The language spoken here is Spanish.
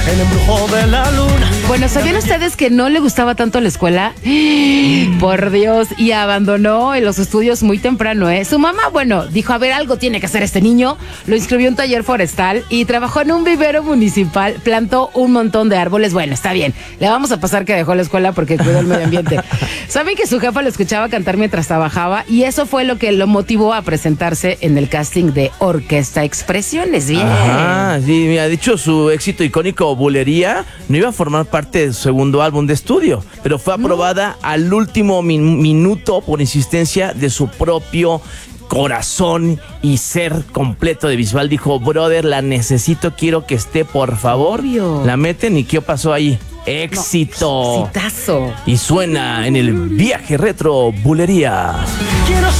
el embrujo de la luna. Bueno, ¿sabían ustedes que no le gustaba tanto la escuela? Por Dios, y abandonó en los estudios muy temprano, ¿eh? Su mamá, bueno, dijo, a ver, algo tiene que hacer este niño. Lo inscribió en un taller forestal y trabajó en un vivero municipal, plantó un montón de árboles. Bueno, está bien, le vamos a pasar que dejó la escuela porque cuidó el medio ambiente. ¿Saben que su jefa lo escuchaba cantar mientras trabajaba? Y eso fue lo que lo motivó a presentarse en el casting de Orquesta Expresiones. Bien. Ah, sí, me ha dicho su éxito icónico Bulería no iba a formar parte de su segundo álbum de estudio, pero fue aprobada al último minuto por insistencia de su propio corazón y ser completo de Bisbal. Dijo, brother, la necesito, quiero que esté, por favor. Obvio. La meten y ¿qué pasó ahí? Éxito. Exitazo. Y suena en el viaje retro Bulería. Quiero